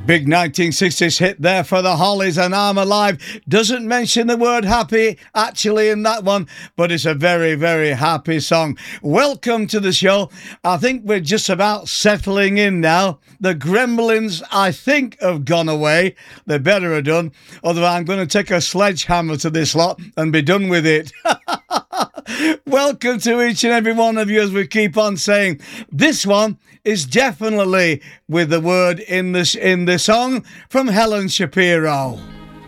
Big 1960s hit there for the Hollies, and I'm Alive doesn't mention the word happy actually in that one, but it's a very, very happy song. Welcome to the show. I think we're just about settling in now. The Gremlins, I think, have gone away. They better have done. Otherwise, I'm going to take a sledgehammer to this lot and be done with it. Welcome to each and every one of you, as we keep on saying. This one is definitely with the word in the song from Helen Shapiro.